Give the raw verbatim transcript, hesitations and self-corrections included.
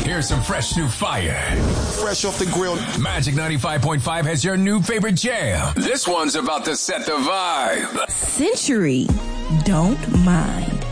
Here's some fresh new fire. Fresh off the grill. Magic ninety-five point five has your new favorite jam. This one's about to set the vibe. Century, don't mind.